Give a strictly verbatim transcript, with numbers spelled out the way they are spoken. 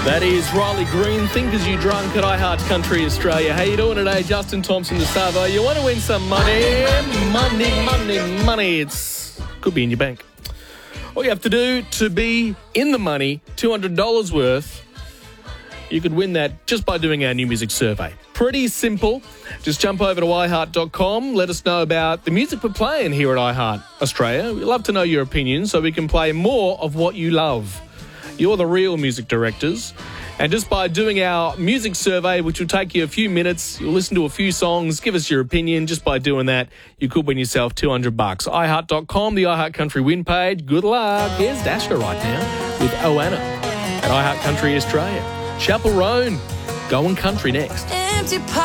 That is Riley Green, Think As You Drunk at iHeart Country Australia. How you doing today? Justin Thompson to Savo. You want to win some money? Money, money, money. It's could be in your bank. All you have to do to be in the money, two hundred dollars worth, you could win that just by doing our new music survey. Pretty simple. Just jump over to i heart dot com. Let us know about the music we're playing here at iHeart Australia. We'd love to know your opinion so we can play more of what you love. You're the real music directors. And just by doing our music survey, which will take you a few minutes, you'll listen to a few songs, give us your opinion. Just by doing that, you could win yourself two hundred bucks. i heart dot com, the iHeart Country win page. Good luck. Here's Dasher right now with Oana at iHeart Country Australia. Chapel Roan, going country next. Empty